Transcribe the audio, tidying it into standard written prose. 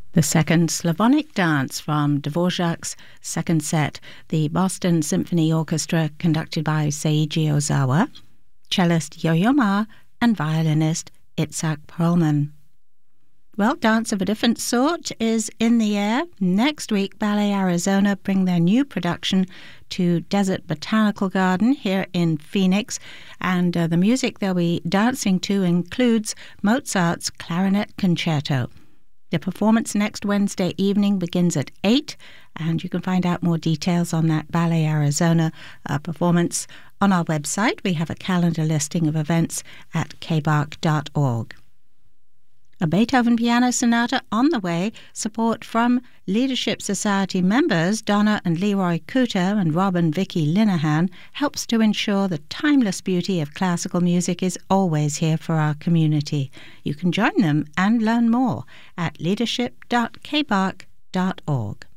The second Slavonic dance from Dvorak's second set, the Boston Symphony Orchestra conducted by Seiji Ozawa, cellist Yo-Yo Ma, and violinist Itzhak Perlman. Well, dance of a different sort is in the air. Next week, Ballet Arizona bring their new production to Desert Botanical Garden here in Phoenix, and the music they'll be dancing to includes Mozart's Clarinet Concerto. The performance next Wednesday evening begins at 8, and you can find out more details on that Ballet Arizona performance on our website. We have a calendar listing of events at kbark.org. A Beethoven Piano Sonata on the way. Support from Leadership Society members Donna and Leroy Cooter and Rob and Vicky Linehan helps to ensure the timeless beauty of classical music is always here for our community. You can join them and learn more at leadership.kbark.org.